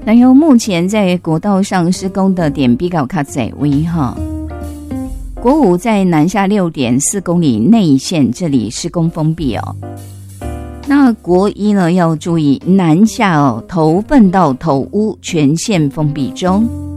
那由目前在国道上施工的点比较较窄为哈，国五在南下6.4公里内线这里施工封闭哦。那国一呢要注意南下哦，头份到头屋全线封闭中。